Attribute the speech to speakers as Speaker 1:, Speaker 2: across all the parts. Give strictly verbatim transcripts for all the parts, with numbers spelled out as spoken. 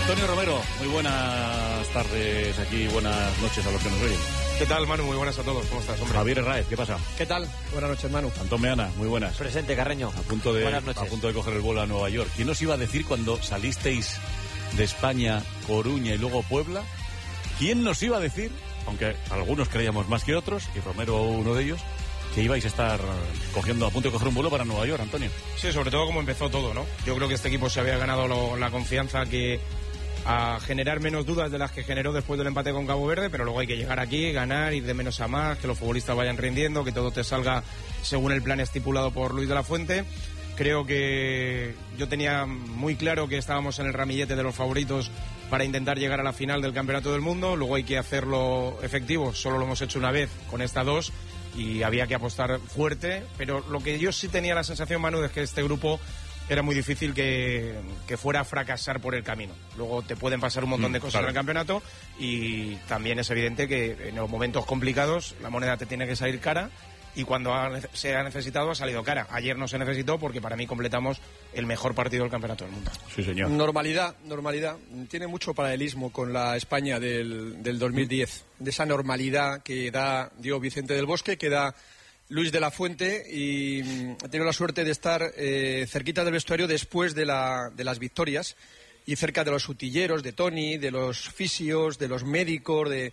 Speaker 1: Antonio Romero, muy buenas tardes aquí, buenas noches a los que nos oyen.
Speaker 2: ¿Qué tal, Manu? Muy buenas a todos. ¿Cómo estás, hombre?
Speaker 1: Javier Herráez, ¿qué pasa?
Speaker 3: ¿Qué tal? Buenas noches, Manu.
Speaker 1: Antón Meana, muy buenas.
Speaker 4: Presente, Carreño.
Speaker 1: A punto de,
Speaker 4: buenas noches.
Speaker 1: A punto de coger el vuelo a Nueva York. ¿Quién os iba a decir cuando salisteis de España, Coruña y luego Puebla? ¿Quién nos iba a decir, aunque algunos creíamos más que otros, y Romero uno de ellos, que ibais a estar cogiendo a punto de coger un vuelo para Nueva York, Antonio?
Speaker 2: Sí, sobre todo como empezó todo, ¿no? Yo creo que este equipo se había ganado lo, la confianza que a generar menos dudas de las que generó después del empate con Cabo Verde, pero luego hay que llegar aquí, ganar, ir de menos a más, que los futbolistas vayan rindiendo, que todo te salga según el plan estipulado por Luis de la Fuente. Creo que yo tenía muy claro que estábamos en el ramillete de los favoritos para intentar llegar a la final del Campeonato del Mundo. Luego hay que hacerlo efectivo, solo lo hemos hecho una vez con esta dos y había que apostar fuerte, pero lo que yo sí tenía la sensación, Manu, es que este grupo era muy difícil que, que fuera a fracasar por el camino. Luego te pueden pasar un montón de cosas, claro, en el campeonato, y también es evidente que en los momentos complicados la moneda te tiene que salir cara, y cuando ha, se ha necesitado ha salido cara. Ayer no se necesitó porque para mí completamos el mejor partido del Campeonato del Mundo.
Speaker 1: Sí, señor.
Speaker 3: Normalidad, normalidad. Tiene mucho paralelismo con la España del, del dos mil diez, de esa normalidad que da dio Vicente del Bosque, que da Luis de la Fuente, y he tenido la suerte de estar eh, cerquita del vestuario después de, la, de las victorias y cerca de los utilleros, de Toni, de los fisios, de los médicos, de...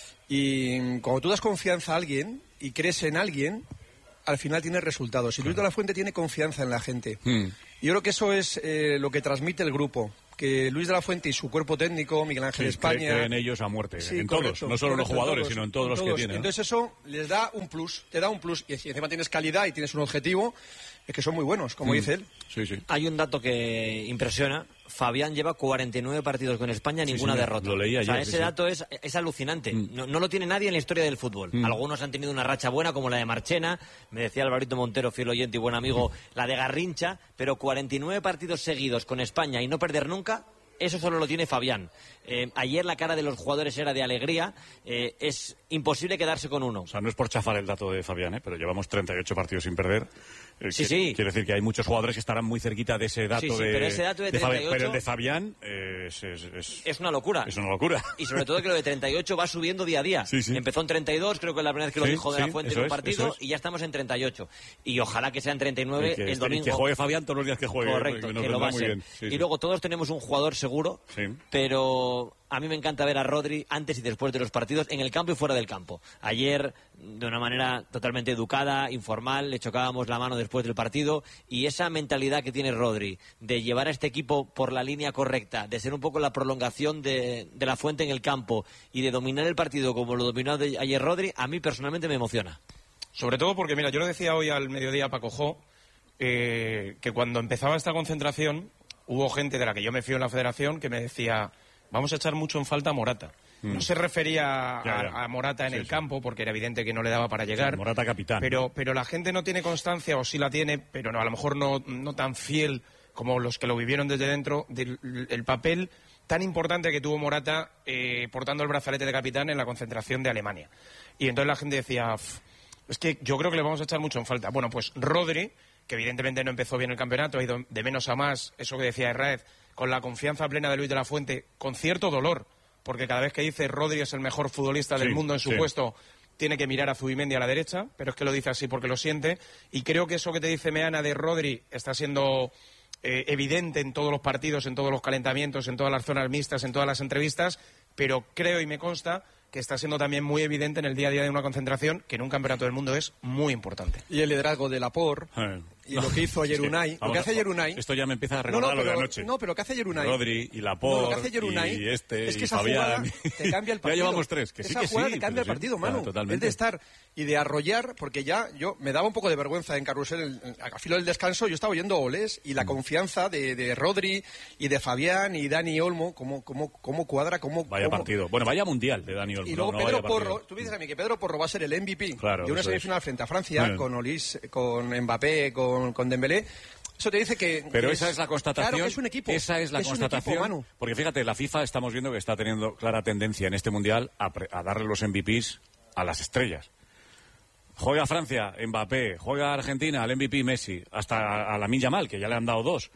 Speaker 3: y cuando tú das confianza a alguien y crees en alguien, al final tienes resultados. Y Luis de la Fuente tiene confianza en la gente. Mm. Y yo creo que eso es eh, lo que transmite el grupo. Que Luis de la Fuente y su cuerpo técnico, Miguel Ángel sí, España...
Speaker 1: creen ellos a muerte,
Speaker 3: sí,
Speaker 1: en
Speaker 3: correcto,
Speaker 1: todos, no solo en los jugadores,
Speaker 3: todos,
Speaker 1: sino en todos en los
Speaker 3: todos.
Speaker 1: que tienen.
Speaker 3: Entonces eso les da un plus, te da un plus. Y si encima tienes calidad y tienes un objetivo, es que son muy buenos, como mm. dice él.
Speaker 1: Sí, sí.
Speaker 4: Hay un dato que impresiona. Fabián lleva cuarenta y nueve partidos con España, ninguna
Speaker 1: sí, sí,
Speaker 4: derrota.
Speaker 1: Lo leí ayer,
Speaker 4: o sea, ese
Speaker 1: sí,
Speaker 4: dato
Speaker 1: sí.
Speaker 4: es, es alucinante.
Speaker 1: Mm.
Speaker 4: No, no lo tiene nadie en la historia del fútbol. Mm. Algunos han tenido una racha buena, como la de Marchena, me decía Alvarito Montero, fiel oyente y buen amigo, mm. la de Garrincha, pero cuarenta y nueve partidos seguidos con España y no perder nunca, eso solo lo tiene Fabián. Eh, ayer la cara de los jugadores era de alegría. Eh, es imposible quedarse con uno.
Speaker 1: O sea, no es por chafar el dato de Fabián, ¿eh? Pero llevamos treinta y ocho partidos sin perder. Eh,
Speaker 4: sí,
Speaker 1: que,
Speaker 4: sí.
Speaker 1: Quiere decir que hay muchos jugadores que estarán muy cerquita de ese dato,
Speaker 4: sí, sí,
Speaker 1: de,
Speaker 4: pero ese dato de treinta y ocho...
Speaker 1: de Fabián. Pero el de Fabián eh, es, es, es...
Speaker 4: es una locura.
Speaker 1: Es una locura.
Speaker 4: Y sobre todo que lo de treinta y ocho va subiendo día a día.
Speaker 1: Sí, sí.
Speaker 4: Empezó en treinta y dos, creo que es la primera vez que lo
Speaker 1: sí,
Speaker 4: dijo de
Speaker 1: sí,
Speaker 4: la Fuente en un partido, es, y ya estamos en treinta y ocho. Y ojalá que sean treinta y nueve
Speaker 1: que,
Speaker 4: el domingo.
Speaker 1: Que juegue Fabián todos los días que juegue.
Speaker 4: Correcto, que, que lo va a ser. Sí, y sí. Luego todos tenemos un jugador seguro,
Speaker 1: sí.
Speaker 4: pero a mí me encanta ver a Rodri antes y después de los partidos, en el campo y fuera del campo. Ayer, de una manera totalmente educada, informal, le chocábamos la mano después del partido, y esa mentalidad que tiene Rodri de llevar a este equipo por la línea correcta, de ser un poco la prolongación de, de la Fuente en el campo y de dominar el partido como lo dominó de, ayer Rodri, a mí personalmente me emociona.
Speaker 2: Sobre todo porque, mira, yo lo decía hoy al mediodía a Paco Jo, eh, que cuando empezaba esta concentración hubo gente de la que yo me fío en la federación que me decía: vamos a echar mucho en falta a Morata. Mm. No se refería a, ya, ya. a Morata en sí, el sí. campo, porque era evidente que no le daba para llegar.
Speaker 1: Sí, Morata capitán.
Speaker 2: Pero, pero la gente no tiene constancia, o sí la tiene, pero no, a lo mejor no, no tan fiel como los que lo vivieron desde dentro, del el papel tan importante que tuvo Morata eh, portando el brazalete de capitán en la concentración de Alemania. Y entonces la gente decía: es que yo creo que le vamos a echar mucho en falta. Bueno, pues Rodri, que evidentemente no empezó bien el campeonato, ha ido de menos a más, eso que decía Herráez, con la confianza plena de Luis de la Fuente, con cierto dolor, porque cada vez que dice Rodri es el mejor futbolista del sí, mundo en su sí. puesto, tiene que mirar a Zubimendi a la derecha, pero es que lo dice así porque lo siente, y creo que eso que te dice Meana de Rodri está siendo eh, evidente en todos los partidos, en todos los calentamientos, en todas las zonas mixtas, en todas las entrevistas, pero creo y me consta que está siendo también muy evidente en el día a día de una concentración, que en un campeonato del mundo es muy importante.
Speaker 3: Y el liderazgo de Laporte, eh. y no, lo que hizo ayer Unai. Lo que hace ayer Unai...
Speaker 1: Esto ya me empieza a recordar
Speaker 3: no, no,
Speaker 1: lo
Speaker 3: pero,
Speaker 1: de anoche.
Speaker 3: No, pero lo que hace ayer Unai...
Speaker 1: Rodri y Laporte, no,
Speaker 3: lo que hace ayer Unai
Speaker 1: y este,
Speaker 3: es que
Speaker 1: y
Speaker 3: esa
Speaker 1: Fabián...
Speaker 3: jugada te cambia el partido.
Speaker 1: Ya llevamos tres, que sí,
Speaker 3: esa
Speaker 1: que
Speaker 3: jugada
Speaker 1: sí.
Speaker 3: te cambia el partido,
Speaker 1: sí,
Speaker 3: Manu.
Speaker 1: Claro,
Speaker 3: es de estar y de arrollar, porque ya yo me daba un poco de vergüenza en Carrusel, a filo del descanso, yo estaba oyendo goles, y la mm. confianza de, de Rodri y de Fabián y Dani Olmo, cómo, cómo, cómo cuadra, cómo...
Speaker 1: Vaya
Speaker 3: cómo...
Speaker 1: partido. Bueno, vaya mundial de Dani Olmo.
Speaker 3: Y luego
Speaker 1: no,
Speaker 3: Pedro
Speaker 1: no
Speaker 3: Porro, tú dices a mí que Pedro Porro va a ser el M V P
Speaker 1: claro,
Speaker 3: de una semifinal
Speaker 1: es.
Speaker 3: frente a Francia,
Speaker 1: Bien.
Speaker 3: con Olis, con Mbappé, con, con Dembélé. Eso te dice que...
Speaker 1: Pero
Speaker 3: que
Speaker 1: esa es, es la constatación.
Speaker 3: Claro que es un equipo.
Speaker 1: Esa es la
Speaker 3: es
Speaker 1: constatación.
Speaker 3: Un equipo, Manu.
Speaker 1: Porque fíjate, la FIFA estamos viendo que está teniendo clara tendencia en este mundial a, pre, a darle los M V Ps a las estrellas. Juega Francia, Mbappé. Juega Argentina, al M V P Messi. Hasta a, a Lamine Yamal, que ya le han dado dos.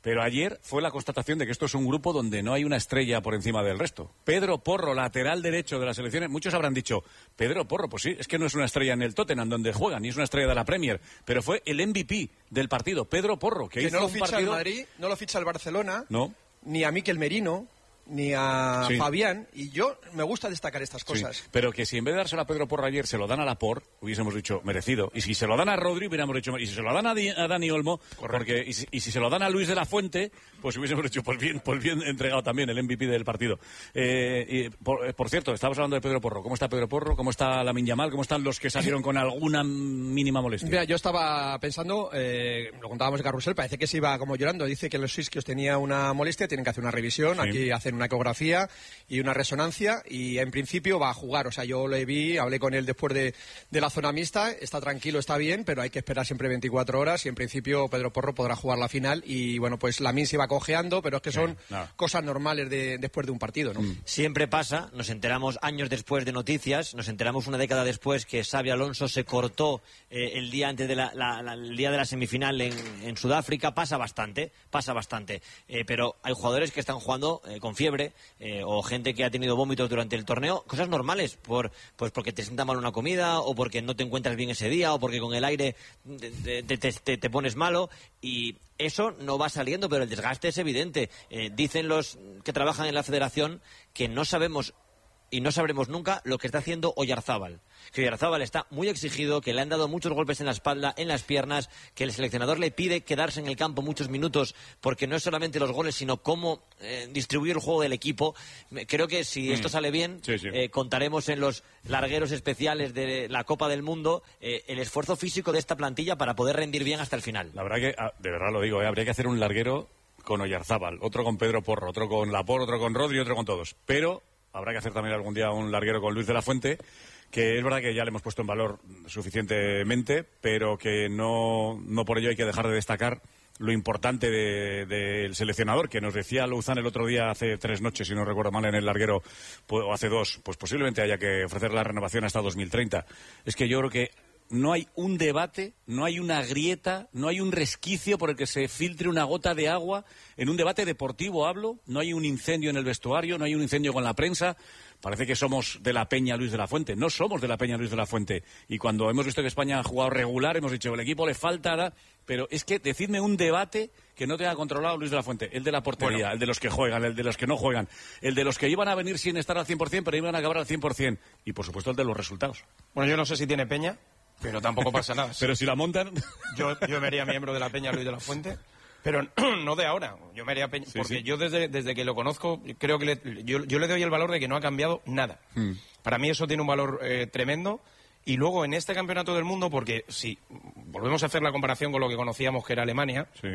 Speaker 1: Pero ayer fue la constatación de que esto es un grupo donde no hay una estrella por encima del resto. Pedro Porro, lateral derecho de las selecciones, muchos habrán dicho, Pedro Porro, pues sí, es que no es una estrella en el Tottenham donde juega, ni es una estrella de la Premier, pero fue el M V P del partido, Pedro Porro, que,
Speaker 3: que
Speaker 1: hizo
Speaker 3: no lo
Speaker 1: un
Speaker 3: ficha
Speaker 1: partido...
Speaker 3: el Madrid, no lo ficha el Barcelona,
Speaker 1: No.
Speaker 3: ni a Mikel Merino, ni a
Speaker 1: Sí.
Speaker 3: Fabián, y yo me gusta destacar estas
Speaker 1: Sí,
Speaker 3: cosas.
Speaker 1: pero que si en vez de dárselo a Pedro Porro ayer se lo dan a Laporte, hubiésemos dicho merecido. Y si se lo dan a Rodri, hubiéramos dicho, y si se lo dan a, Di, a Dani Olmo, porque, y, si, y si se lo dan a Luis de la Fuente, pues hubiésemos dicho, pues bien, pues bien entregado también el M V P del partido. Eh, y por, por cierto, estábamos hablando de Pedro Porro. ¿Cómo está Pedro Porro? ¿Cómo está Lamine Yamal? ¿Cómo están los que salieron con alguna mínima molestia?
Speaker 3: Mira, yo estaba pensando, eh, lo contábamos de Carrusel, parece que se iba como llorando. Dice que los isquios tenía una molestia, tienen que hacer una revisión,
Speaker 1: Sí.
Speaker 3: aquí hacen una ecografía y una resonancia, y en principio va a jugar. O sea, yo le vi, hablé con él después de, de la zona mixta, está tranquilo, está bien, pero hay que esperar siempre veinticuatro horas, y en principio Pedro Porro podrá jugar la final. Y bueno, pues Lamine se iba cojeando, pero es que son
Speaker 1: Sí, no.
Speaker 3: cosas normales de, después de un partido, ¿no?
Speaker 1: Mm.
Speaker 4: Siempre pasa, nos enteramos años después de noticias, nos enteramos una década después que Xabi Alonso se cortó eh, el día antes de la, la- la- el día de la semifinal en, en Sudáfrica. Pasa bastante, pasa bastante. Eh, pero hay jugadores que están jugando eh, con fiebre eh, o gente que ha tenido vómitos durante el torneo, cosas normales, por, pues porque te sienta mal una comida o porque no te encuentras bien ese día o porque con el aire te, te- te- te- te pones malo, y eso no va saliendo, pero el desgaste es evidente. Eh, dicen los que trabajan en la federación que no sabemos y no sabremos nunca lo que está haciendo Oyarzábal. Que Oyarzábal está muy exigido, que le han dado muchos golpes en la espalda, en las piernas, que el seleccionador le pide quedarse en el campo muchos minutos, porque no es solamente los goles, sino cómo eh, distribuir el juego del equipo. Me- Creo que si esto sale bien,
Speaker 1: Sí, sí.
Speaker 4: eh, contaremos en los largueros especiales de la Copa del Mundo eh, el esfuerzo físico de esta plantilla para poder rendir bien hasta el final.
Speaker 1: La verdad que, ah, de verdad lo digo, eh, habría que hacer un larguero con Oyarzábal, otro con Pedro Porro, otro con Laporte, otro con Rodri, otro con todos. Pero habrá que hacer también algún día un larguero con Luis de la Fuente, que es verdad que ya le hemos puesto en valor suficientemente, pero que no, no por ello hay que dejar de destacar lo importante de- del seleccionador, que nos decía Louzán el otro día, hace tres noches, si no recuerdo mal, en el larguero, pues, o hace dos, pues posiblemente haya que ofrecer la renovación hasta dos mil treinta. Es que yo creo que no hay un debate, no hay una grieta, no hay un resquicio por el que se filtre una gota de agua. En un debate deportivo hablo, no hay un incendio en el vestuario, no hay un incendio con la prensa. Parece que somos de la Peña Luis de la Fuente. No somos de la Peña Luis de la Fuente. Y cuando hemos visto que España ha jugado regular, hemos dicho, el equipo le falta, da- pero es que decidme un debate que no tenga controlado Luis de la Fuente. El de la portería,
Speaker 2: Bueno.
Speaker 1: el de los que juegan, el de los que no juegan, el de los que iban a venir sin estar al cien por cien, pero iban a acabar al cien por cien. Y, por supuesto, el de los resultados.
Speaker 2: Bueno, yo no sé si tiene peña, pero tampoco pasa nada.
Speaker 1: Pero si la montan...
Speaker 2: Yo, yo me haría miembro de la Peña Luis de la Fuente, pero no de ahora. Yo me haría peña,
Speaker 1: Sí,
Speaker 2: porque
Speaker 1: sí.
Speaker 2: yo desde, desde que lo conozco, creo que le- yo, yo le doy el valor de que no ha cambiado nada.
Speaker 1: Hmm.
Speaker 2: Para mí eso tiene un valor eh, tremendo. Y luego en este campeonato del mundo, porque si volvemos a hacer la comparación con lo que conocíamos que era Alemania,
Speaker 1: Sí.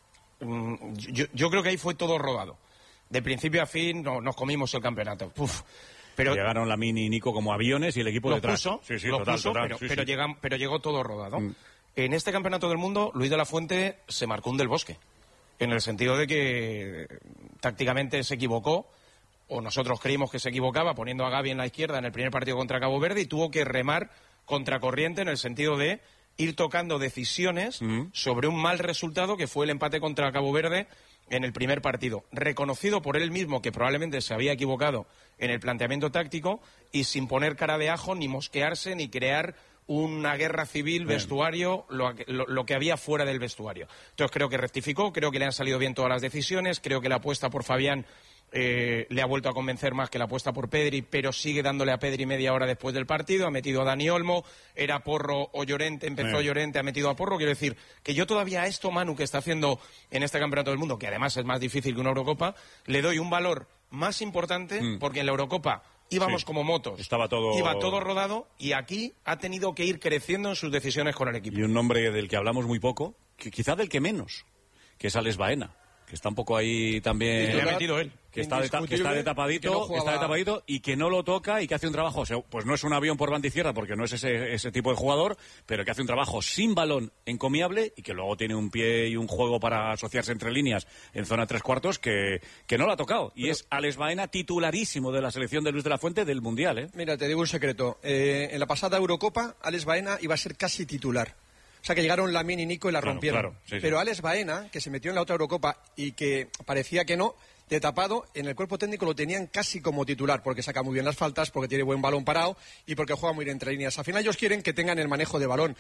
Speaker 2: mm, yo, yo creo que ahí fue todo rodado. De principio a fin no- nos comimos el campeonato. Uf. Pero
Speaker 1: Llegaron Lamine y Nico como aviones y el equipo
Speaker 2: lo
Speaker 1: detrás.
Speaker 2: puso,
Speaker 1: sí, sí,
Speaker 2: lo
Speaker 1: total,
Speaker 2: puso,
Speaker 1: total,
Speaker 2: pero,
Speaker 1: sí,
Speaker 2: pero
Speaker 1: sí.
Speaker 2: llegam- pero llegó todo rodado.
Speaker 1: Mm.
Speaker 2: En este campeonato del mundo, Luis de la Fuente se marcó un del Bosque, en el sentido de que eh, tácticamente se equivocó, o nosotros creímos que se equivocaba poniendo a Gavi en la izquierda en el primer partido contra Cabo Verde, y tuvo que remar contracorriente en el sentido de ir tocando decisiones
Speaker 1: Mm.
Speaker 2: sobre un mal resultado que fue el empate contra Cabo Verde en el primer partido, reconocido por él mismo que probablemente se había equivocado en el planteamiento táctico y sin poner cara de ajo, ni mosquearse, ni crear una guerra civil, vestuario, lo, lo- lo que había fuera del vestuario. Entonces creo que rectificó, creo que le han salido bien todas las decisiones, creo que la apuesta por Fabián eh, le ha vuelto a convencer más que la apuesta por Pedri, pero sigue dándole a Pedri media hora después del partido, ha metido a Dani Olmo, era Porro o Llorente, empezó
Speaker 1: Sí.
Speaker 2: Llorente, ha metido a Porro. Quiero decir que yo todavía a esto, Manu, que está haciendo en este campeonato del mundo, que además es más difícil que una Eurocopa, le doy un valor más importante,
Speaker 1: Mm.
Speaker 2: porque en la Eurocopa íbamos
Speaker 1: Sí.
Speaker 2: como motos,
Speaker 1: Estaba todo-
Speaker 2: iba todo rodado, y aquí ha tenido que ir creciendo en sus decisiones con el equipo.
Speaker 1: Y un nombre del que hablamos muy poco, que quizá del que menos, que es Alex Baena, que está un poco ahí también...
Speaker 2: Le ha metido él.
Speaker 1: Que está, de, ta- que está de tapadito,
Speaker 3: que no
Speaker 1: que está de
Speaker 3: jugaba-
Speaker 1: tapadito y que no lo toca y que hace un trabajo, o sea, pues no es un avión por banda izquierda porque no es ese, ese tipo de jugador, pero que hace un trabajo sin balón encomiable y que luego tiene un pie y un juego para asociarse entre líneas en zona tres cuartos que, que no lo ha tocado. Y es Alex Baena titularísimo de la selección de Luis de la Fuente del Mundial, ¿eh?
Speaker 3: Mira, te digo un secreto. Eh, en la pasada Eurocopa, Alex Baena iba a ser casi titular. O sea, que llegaron Lamine y Nico y la
Speaker 1: Claro,
Speaker 3: rompieron.
Speaker 1: claro, sí, sí.
Speaker 3: Pero Alex Baena, que se metió en la otra Eurocopa y que parecía que no, de tapado, en el cuerpo técnico lo tenían casi como titular, porque saca muy bien las faltas, porque tiene buen balón parado y porque juega muy bien entre líneas. Al final ellos quieren que tengan el manejo de balón.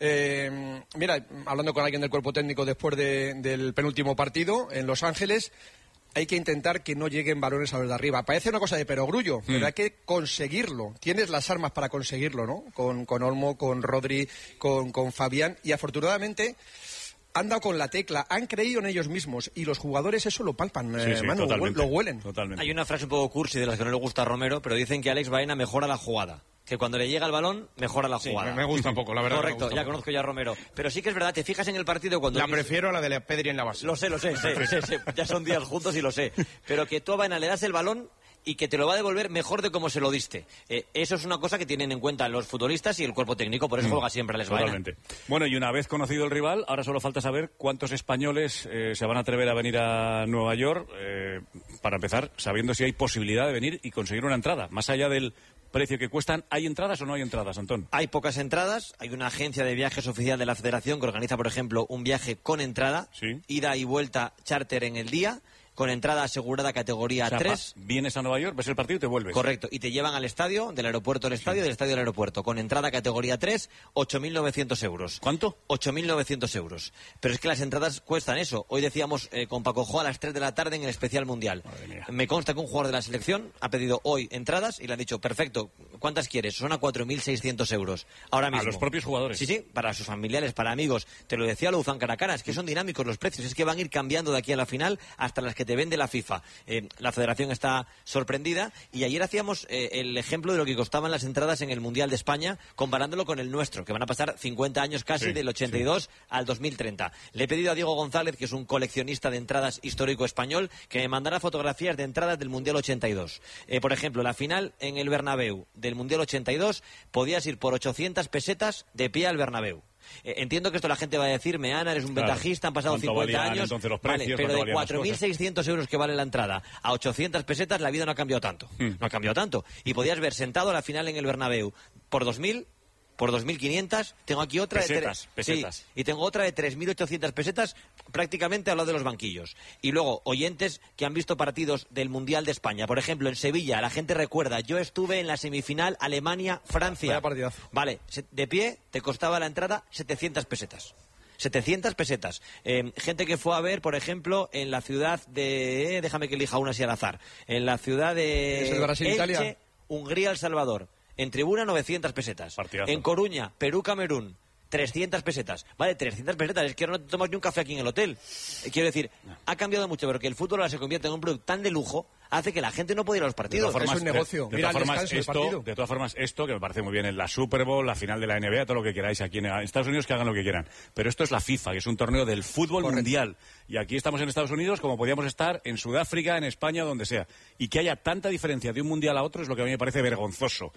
Speaker 3: Eh, mira, hablando con alguien del cuerpo técnico después de, del penúltimo partido en Los Ángeles, hay que intentar que no lleguen balones a los de arriba. Parece una cosa de perogrullo, mm. pero hay que conseguirlo. Tienes las armas para conseguirlo, ¿no? Con, con Olmo, con Rodri, con, con Fabián, y afortunadamente han dado con la tecla, han creído en ellos mismos, y los jugadores eso lo palpan,
Speaker 1: sí,
Speaker 3: eh,
Speaker 1: sí,
Speaker 3: Manu, lo huelen.
Speaker 1: Totalmente.
Speaker 4: Hay una frase un poco cursi de las que no le gusta a Romero, pero dicen que Alex Baena mejora la jugada. Que cuando le llega el balón, mejora la jugada.
Speaker 2: Sí, me gusta un poco, la verdad.
Speaker 4: Correcto,
Speaker 2: me
Speaker 4: ya
Speaker 2: poco.
Speaker 4: conozco ya a Romero. Pero sí que es verdad, te fijas en el partido cuando...
Speaker 2: La
Speaker 4: dices...
Speaker 2: prefiero a la de la Pedri en la base.
Speaker 4: Lo sé, lo sé, sé, sé, sé, ya son días juntos y lo sé. Pero que tú a Baena le das el balón y que te lo va a devolver mejor de como se lo diste. Eh, eso es una cosa que tienen en cuenta los futbolistas y el cuerpo técnico, por eso mm, juega siempre Alex Baena.
Speaker 1: Totalmente. Bueno, y una vez conocido el rival, ahora solo falta saber cuántos españoles eh, se van a atrever a venir a Nueva York, eh, para empezar, sabiendo si hay posibilidad de venir y conseguir una entrada, más allá del precio que cuestan. ¿Hay entradas o no hay entradas, Antón?
Speaker 4: Hay pocas entradas. Hay una agencia de viajes oficial de la Federación que organiza, por ejemplo, un viaje con entrada,
Speaker 1: ¿sí?
Speaker 4: Ida y vuelta charter en el día, con entrada asegurada categoría
Speaker 1: o sea,
Speaker 4: tres.
Speaker 1: Vienes a Nueva York, ves el partido y te vuelves.
Speaker 4: Correcto, y te llevan al estadio, del aeropuerto al estadio, sí. del estadio al aeropuerto, con entrada categoría tres, ocho mil novecientos euros.
Speaker 1: ¿Cuánto?
Speaker 4: ocho mil novecientos euros. Pero es que las entradas cuestan eso. Hoy decíamos eh, con Paco Jo a las tres de la tarde en el especial mundial. Me consta que un jugador de la selección ha pedido hoy entradas y le han dicho, perfecto, ¿cuántas quieres? Son a cuatro mil seiscientos euros. Ahora mismo.
Speaker 1: A los propios jugadores.
Speaker 4: Sí, sí, para sus familiares, para amigos. Te lo decía Luzán Caracana, es que son dinámicos los precios, es que van a ir cambiando de aquí a la final hasta las que te vende la FIFA. Eh, la Federación está sorprendida y ayer hacíamos eh, el ejemplo de lo que costaban las entradas en el Mundial de España comparándolo con el nuestro, que van a pasar cincuenta años casi, sí, del ochenta y dos sí. al dos mil treinta. Le he pedido a Diego González, que es un coleccionista de entradas histórico español, que me mandara fotografías de entradas del Mundial ochenta y dos. Eh, por ejemplo, la final en el Bernabéu del Mundial ochenta y dos podías ir por ochocientas pesetas de pie al Bernabéu. Eh, entiendo que esto la gente va a decir, Meana, eres un claro. ventajista, han pasado cincuenta años,
Speaker 1: entonces los
Speaker 4: vale,
Speaker 1: precios,
Speaker 4: pero de cuatro mil seiscientos euros que vale la entrada a ochocientas pesetas la vida no ha cambiado tanto, hmm. no ha cambiado tanto, y podías ver sentado a la final en el Bernabéu por dos mil, por dos mil quinientas, tengo aquí otra
Speaker 1: pesetas,
Speaker 4: de
Speaker 1: pesetas.
Speaker 4: Sí, y tengo otra de tres mil ochocientas pesetas prácticamente al lado de los banquillos. Y luego, oyentes que han visto partidos del Mundial de España, por ejemplo, en Sevilla, la gente recuerda, yo estuve en la semifinal Alemania-Francia. Vale, de pie te costaba la entrada setecientas pesetas. setecientas pesetas. Eh, gente que fue a ver, por ejemplo, en la ciudad de... Eh, déjame que elija una así al azar. En la ciudad de...
Speaker 3: ¿Es el Brasil,
Speaker 4: Elche,
Speaker 3: Italia?
Speaker 4: Hungría, El Salvador. En tribuna, novecientas pesetas.
Speaker 1: Partidazo.
Speaker 4: En Coruña, Perú, Camerún, trescientas pesetas. Vale, trescientas pesetas. Es que ahora no te tomas ni un café aquí en el hotel. Eh, quiero decir, ha cambiado mucho, pero que el fútbol ahora se convierte en un producto tan de lujo hace que la gente no pueda ir a los partidos.
Speaker 3: Formas, es un negocio.
Speaker 1: De, de,
Speaker 3: Mira
Speaker 1: todas
Speaker 3: el
Speaker 1: formas,
Speaker 3: descanso
Speaker 1: esto,
Speaker 3: del partido.
Speaker 1: de todas formas, esto, que me parece muy bien, en la Super Bowl, la final de la N B A, todo lo que queráis aquí en Estados Unidos, que hagan lo que quieran. Pero esto es la FIFA, que es un torneo del fútbol Correcto. mundial. Y aquí estamos en Estados Unidos como podíamos estar en Sudáfrica, en España, donde sea. Y que haya tanta diferencia de un mundial a otro es lo que a mí me parece vergonzoso.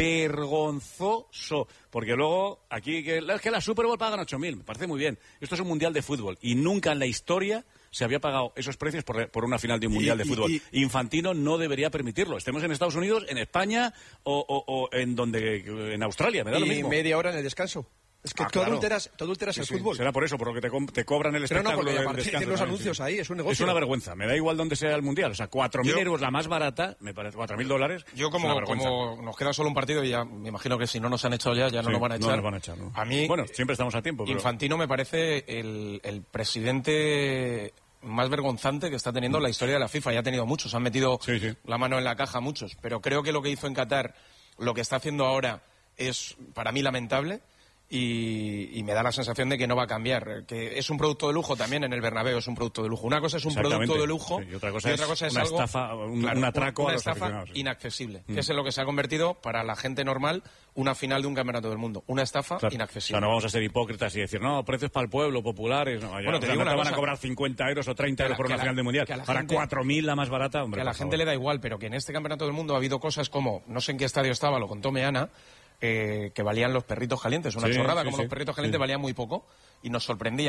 Speaker 1: Vergonzoso. Porque luego, aquí, que, es que la Super Bowl pagan ocho mil. Me parece muy bien. Esto es un mundial de fútbol. Y nunca en la historia se había pagado esos precios por, por una final de un mundial y, de fútbol. Y, y, Infantino no debería permitirlo. Estemos en Estados Unidos, en España o, o, o en donde en Australia, me da
Speaker 3: y
Speaker 1: lo mismo.
Speaker 3: Media hora en el descanso. Es que
Speaker 1: ah,
Speaker 3: tú
Speaker 1: claro.
Speaker 3: adulteras, tú adulteras
Speaker 1: sí,
Speaker 3: el
Speaker 1: sí.
Speaker 3: fútbol.
Speaker 1: Será por eso, por lo que te, te cobran el espectáculo.
Speaker 3: Pero no, porque
Speaker 1: del
Speaker 3: aparte
Speaker 1: descanso,
Speaker 3: los
Speaker 1: también,
Speaker 3: anuncios
Speaker 1: sí.
Speaker 3: ahí, es un negocio.
Speaker 1: Es una vergüenza. Me da igual donde sea el mundial. O sea, cuatro mil euros la más barata, me parece cuatro mil dólares.
Speaker 2: Yo como, como nos queda solo un partido y ya me imagino que si no nos han echado ya, ya no
Speaker 1: sí,
Speaker 2: nos van a echar.
Speaker 1: No nos van a echar, ¿no?
Speaker 2: A mí,
Speaker 1: bueno, siempre estamos a tiempo. Pero...
Speaker 2: Infantino me parece el, el presidente más vergonzante que está teniendo la historia de la FIFA. Ya ha tenido muchos, han metido
Speaker 1: sí, sí.
Speaker 2: la mano en la caja muchos. Pero creo que lo que hizo en Qatar, lo que está haciendo ahora, es para mí lamentable. Y, y me da la sensación de que no va a cambiar, que es un producto de lujo también en el Bernabéu, es un producto de lujo. Una cosa es un producto de lujo
Speaker 1: sí, y otra cosa,
Speaker 2: y otra cosa
Speaker 1: es,
Speaker 2: es
Speaker 1: una
Speaker 2: algo,
Speaker 1: estafa, un,
Speaker 2: claro,
Speaker 1: un atraco
Speaker 2: una
Speaker 1: a los
Speaker 2: estafa
Speaker 1: aficionados. Sí.
Speaker 2: inaccesible,
Speaker 1: Mm.
Speaker 2: que es en lo que se ha convertido para la gente normal una final de un campeonato del mundo, una estafa
Speaker 1: claro.
Speaker 2: inaccesible.
Speaker 1: O sea, no vamos a ser hipócritas y decir, no, precios para el pueblo, populares, no, ya,
Speaker 2: bueno, te
Speaker 1: o sea,
Speaker 2: digo
Speaker 1: no te
Speaker 2: una
Speaker 1: van
Speaker 2: cosa,
Speaker 1: a cobrar cincuenta euros o treinta euros por una
Speaker 2: la,
Speaker 1: final de mundial, para
Speaker 2: gente,
Speaker 1: cuatro mil la más barata, hombre.
Speaker 2: Que a la gente
Speaker 1: favor.
Speaker 2: le da igual, pero que en este campeonato del mundo ha habido cosas como, no sé en qué estadio estaba, lo contó Meana, Eh, que valían los perritos calientes, una
Speaker 1: sí,
Speaker 2: chorrada,
Speaker 1: sí,
Speaker 2: como
Speaker 1: sí,
Speaker 2: los perritos calientes
Speaker 1: sí.
Speaker 2: valían muy poco y nos sorprendía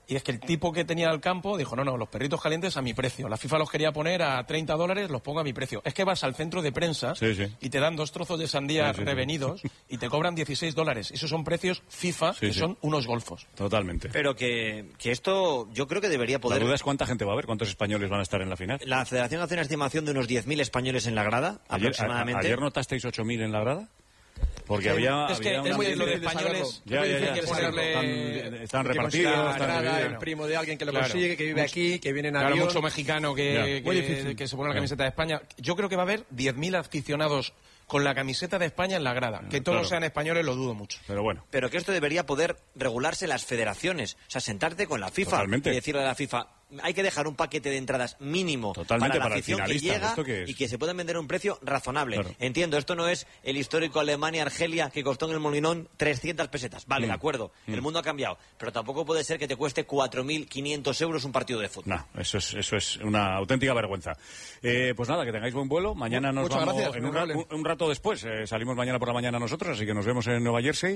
Speaker 2: Y es que el tipo que tenía el campo dijo, no, no, los perritos calientes a mi precio. La FIFA los quería poner a treinta dólares, los pongo a mi precio. Es que vas al centro de prensa
Speaker 1: sí, sí.
Speaker 2: y te dan dos trozos de sandía
Speaker 1: sí, sí,
Speaker 2: revenidos
Speaker 1: sí.
Speaker 2: y te cobran dieciséis dólares. Esos son precios FIFA,
Speaker 1: sí,
Speaker 2: que
Speaker 1: sí.
Speaker 2: son unos golfos.
Speaker 1: Totalmente.
Speaker 4: Pero que, que esto yo creo que debería poder...
Speaker 1: La duda es cuánta gente va a haber, cuántos españoles van a estar en la final.
Speaker 4: La Federación hace una estimación de unos diez mil españoles en la grada,
Speaker 1: Ayer,
Speaker 4: aproximadamente.
Speaker 1: a, ¿Ayer notasteis ocho mil en la grada? Porque había,
Speaker 2: es que
Speaker 1: había
Speaker 2: es muy
Speaker 3: difícil
Speaker 2: de
Speaker 3: de
Speaker 2: españoles.
Speaker 1: Ya, ya, ya.
Speaker 3: Están,
Speaker 1: Están
Speaker 3: que
Speaker 1: repartidos.
Speaker 3: consiga
Speaker 1: Están
Speaker 3: grada,
Speaker 1: divididos.
Speaker 3: el primo de alguien que lo
Speaker 2: Claro.
Speaker 3: consigue, que vive
Speaker 2: Mucho-
Speaker 3: aquí, que viene en
Speaker 2: Claro,
Speaker 3: avión.
Speaker 2: mucho mexicano que,
Speaker 1: Ya.
Speaker 2: que,
Speaker 3: Muy difícil.
Speaker 2: que se pone la
Speaker 1: Ya.
Speaker 2: camiseta de España. Yo creo que va a haber diez mil aficionados con la camiseta de España en la grada. Que todos
Speaker 1: claro.
Speaker 2: sean españoles lo dudo mucho.
Speaker 1: Pero bueno.
Speaker 4: Pero que esto debería poder regularse las federaciones. O sea, sentarte con la FIFA
Speaker 1: Totalmente.
Speaker 4: y decirle a la FIFA, hay que dejar un paquete de entradas mínimo
Speaker 1: Totalmente
Speaker 4: para la
Speaker 1: para el
Speaker 4: afición que
Speaker 1: finalista.
Speaker 4: llega
Speaker 1: ¿Esto qué es?
Speaker 4: y que se puedan vender a un precio razonable.
Speaker 1: Claro.
Speaker 4: Entiendo, esto no es el histórico Alemania-Argelia que costó en el Molinón trescientas pesetas. Vale,
Speaker 1: Mm.
Speaker 4: de acuerdo,
Speaker 1: Mm.
Speaker 4: el mundo ha cambiado. Pero tampoco puede ser que te cueste cuatro mil quinientos euros un partido de fútbol.
Speaker 1: No, eso es, eso es una auténtica vergüenza. Eh, pues nada, que tengáis buen vuelo. Mañana nos
Speaker 3: Muchas
Speaker 1: vamos
Speaker 3: gracias,
Speaker 1: en un,
Speaker 3: muy
Speaker 1: ra-
Speaker 3: amable.
Speaker 1: un- un rato después. Eh, salimos mañana por la mañana nosotros, así que nos vemos en Nueva Jersey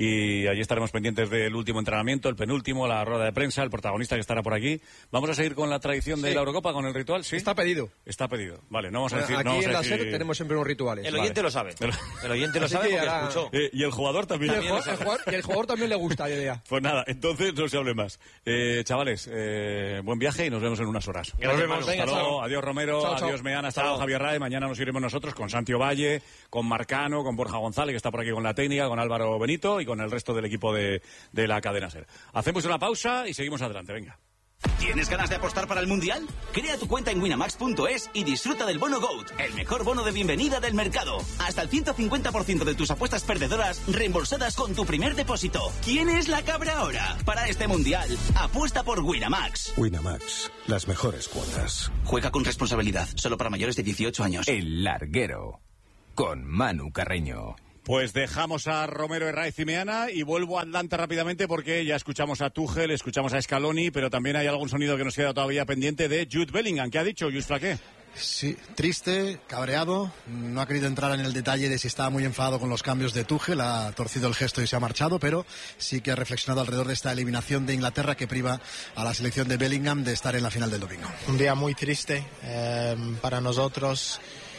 Speaker 1: y allí estaremos pendientes del último entrenamiento, el penúltimo, la rueda de prensa, el protagonista que estará por aquí. Vamos a seguir con la tradición de
Speaker 3: Sí.
Speaker 1: la Eurocopa, con el ritual, ¿sí?
Speaker 3: Está pedido.
Speaker 1: Está pedido. Vale, no vamos a decir...
Speaker 3: Aquí
Speaker 1: no vamos a
Speaker 3: en la
Speaker 1: decir-
Speaker 3: SER tenemos siempre unos rituales.
Speaker 4: El oyente
Speaker 1: Vale.
Speaker 4: lo sabe.
Speaker 1: El-
Speaker 4: El oyente lo
Speaker 3: Así
Speaker 4: sabe
Speaker 3: que
Speaker 4: porque
Speaker 3: ahora-
Speaker 4: escuchó.
Speaker 1: Eh, y el jugador también.
Speaker 3: Y el, jugador, el jugador- y el jugador también le gusta la idea.
Speaker 1: Pues nada, entonces no se hable más. Eh, chavales, eh, buen viaje y nos vemos en unas horas.
Speaker 4: Gracias,
Speaker 3: vemos.
Speaker 4: Manu.
Speaker 3: Venga,
Speaker 1: Hasta luego.
Speaker 3: chao.
Speaker 1: Adiós Romero,
Speaker 3: Chao, chao.
Speaker 1: adiós Meana, hasta
Speaker 4: Chao.
Speaker 1: luego Javier Rae. Mañana nos iremos nosotros con Santi Valle, con Marcano, con Borja González, que está por aquí con la técnica, con Álvaro Benito y con el resto del equipo de, de la cadena SER. Hacemos una pausa y seguimos adelante, venga.
Speaker 5: ¿Tienes ganas de apostar para el Mundial? Crea tu cuenta en winamax punto es y disfruta del bono GOAT, el mejor bono de bienvenida del mercado. Hasta el ciento cincuenta por ciento de tus apuestas perdedoras reembolsadas con tu primer depósito. ¿Quién es la cabra ahora? Para este Mundial, apuesta por Winamax.
Speaker 6: Winamax, las mejores cuotas.
Speaker 5: Juega con responsabilidad, solo para mayores de dieciocho años.
Speaker 7: El Larguero, con Manu Carreño.
Speaker 1: Pues dejamos a Romero, Herraiz y Meana y vuelvo a Atlanta rápidamente porque ya escuchamos a Tuchel, escuchamos a Scaloni, pero también hay algún sonido que nos queda todavía pendiente de Jude Bellingham. ¿Qué ha dicho Jude Flaqué?
Speaker 8: Sí, triste, cabreado, no ha querido entrar en el detalle de si estaba muy enfadado con los cambios de Tuchel, ha torcido el gesto y se ha marchado, pero sí que ha reflexionado alrededor de esta eliminación de Inglaterra que priva a la selección de Bellingham de estar en la final del domingo.
Speaker 9: Un día muy triste eh, para nosotros.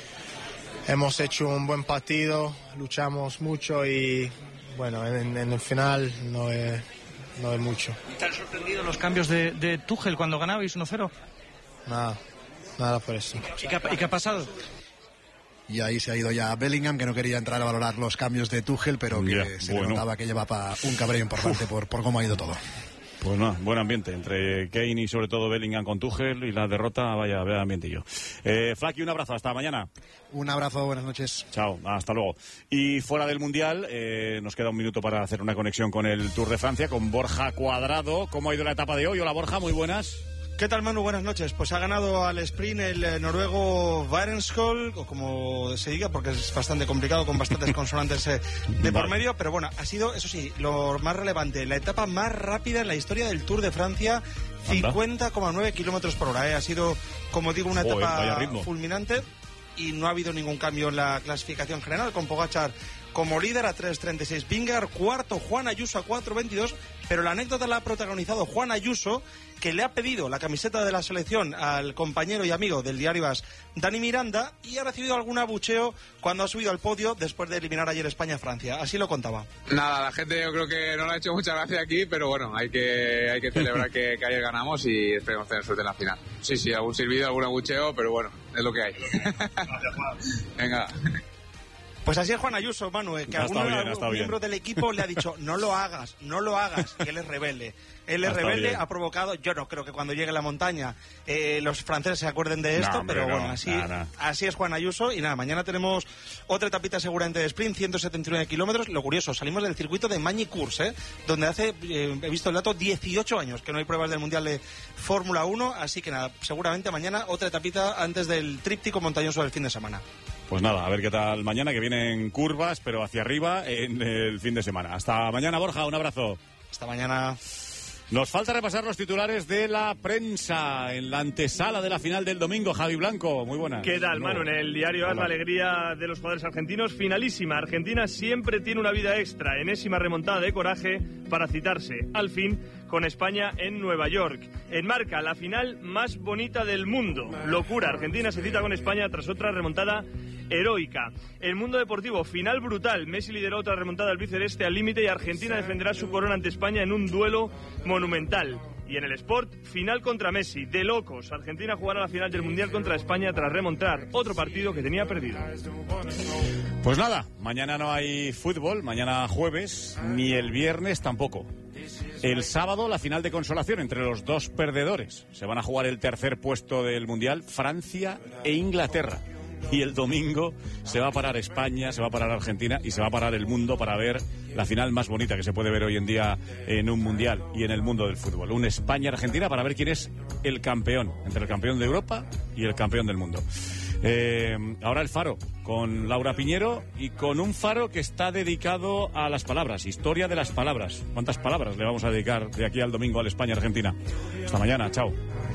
Speaker 9: Hemos hecho un buen partido, luchamos mucho y bueno, en, en el final no es, no es mucho.
Speaker 10: ¿Te han sorprendido los cambios de, de Tuchel cuando ganabais uno cero?
Speaker 9: Nada, nada por eso.
Speaker 10: ¿Y qué, ha, ¿Y qué ha pasado?
Speaker 8: Y ahí se ha ido ya Bellingham, que no quería entrar a valorar los cambios de Tuchel, pero que
Speaker 1: Ya,
Speaker 8: se
Speaker 1: bueno.
Speaker 8: le notaba que llevaba un cabreo importante por, por cómo ha ido todo.
Speaker 1: Pues no, buen ambiente entre Kane y sobre todo Bellingham con Tuchel y la derrota, vaya, vaya ambientillo. Eh, Flaky, un abrazo, hasta mañana.
Speaker 8: Un abrazo, buenas noches.
Speaker 1: Chao, hasta luego. Y fuera del Mundial, eh, nos queda un minuto para hacer una conexión con el Tour de Francia, con Borja Cuadrado. ¿Cómo ha ido la etapa de hoy? Hola Borja, muy buenas.
Speaker 11: ¿Qué tal, Manu? Buenas noches. Pues ha ganado al sprint el eh, noruego Varenskol, o como se diga, porque es bastante complicado, con bastantes consonantes eh, de por
Speaker 1: Vale.
Speaker 11: medio, pero bueno, ha sido, eso sí, lo más relevante, la etapa más rápida en la historia del Tour de Francia,
Speaker 1: Anda.
Speaker 11: cincuenta coma nueve kilómetros por hora. eh. Ha sido, como digo, una
Speaker 1: Joder, vaya
Speaker 11: etapa
Speaker 1: ritmo.
Speaker 11: fulminante y no ha habido ningún cambio en la clasificación general, con Pogačar como líder a tres treinta y seis, Vingegaard cuarto, Juan Ayuso a cuatro veintidós, pero la anécdota la ha protagonizado Juan Ayuso, que le ha pedido la camiseta de la selección al compañero y amigo del diario As, Dani Miranda, y ha recibido algún abucheo cuando ha subido al podio después de eliminar ayer España-Francia. Así lo contaba.
Speaker 12: Nada, la gente yo creo que no le ha hecho mucha gracia aquí, pero bueno, hay que, hay que celebrar que, que ayer ganamos y esperemos tener suerte en la final. Sí, sí, algún silbido, algún abucheo, pero bueno, es lo que hay. Venga.
Speaker 11: Pues así es Juan Ayuso, Manu, eh, que
Speaker 1: Ha
Speaker 11: algún,
Speaker 1: estado bien, ha
Speaker 11: algún
Speaker 1: estado
Speaker 11: miembro
Speaker 1: bien.
Speaker 11: del equipo le ha dicho no lo hagas, no lo hagas, y él es rebelde. Él
Speaker 1: Ha
Speaker 11: es
Speaker 1: estado
Speaker 11: rebelde,
Speaker 1: bien.
Speaker 11: ha provocado, yo no creo que cuando llegue a la montaña eh, los franceses se acuerden de esto,
Speaker 1: No, hombre,
Speaker 11: pero
Speaker 1: no,
Speaker 11: bueno, así,
Speaker 1: nada.
Speaker 11: así es Juan Ayuso. Y nada, mañana tenemos otra etapita seguramente de sprint, ciento setenta y nueve kilómetros. Lo curioso, salimos del circuito de Magny-Cours, ¿eh? donde hace, eh, he visto el dato, dieciocho años que no hay pruebas del Mundial de Fórmula uno, así que nada, seguramente mañana otra etapita antes del tríptico montañoso del fin de semana.
Speaker 1: Pues nada, a ver qué tal mañana, que vienen curvas, pero hacia arriba en el fin de semana. Hasta mañana, Borja, un abrazo.
Speaker 11: Hasta mañana.
Speaker 1: Nos falta repasar los titulares de la prensa en la antesala de la final del domingo. Javi Blanco, muy buenas.
Speaker 13: ¿Qué tal, Manu? En el diario As, la alegría de los jugadores argentinos, finalísima. Argentina siempre tiene una vida extra, enésima remontada de coraje para citarse, al fin, con España en Nueva York. En Marca, la final más bonita del mundo. Locura, Argentina se cita con España tras otra remontada heroica. El mundo deportivo, final brutal. Messi lideró otra remontada albiceleste al límite y Argentina defenderá su corona ante España en un duelo monumental. Y en el Sport, final contra Messi, de locos. Argentina jugará la final del Mundial contra España tras remontar otro partido que tenía perdido.
Speaker 1: Pues nada, mañana no hay fútbol, mañana jueves, ni el viernes tampoco. El sábado la final de consolación entre los dos perdedores. Se van a jugar el tercer puesto del Mundial, Francia e Inglaterra. Y el domingo se va a parar España, se va a parar Argentina y se va a parar el mundo para ver la final más bonita que se puede ver hoy en día en un mundial y en el mundo del fútbol. Un España-Argentina para ver quién es el campeón, entre el campeón de Europa y el campeón del mundo. Eh, ahora el Faro, con Laura Piñero y con un Faro que está dedicado a las palabras, historia de las palabras. ¿Cuántas palabras le vamos a dedicar de aquí al domingo al España-Argentina? Hasta mañana, chao.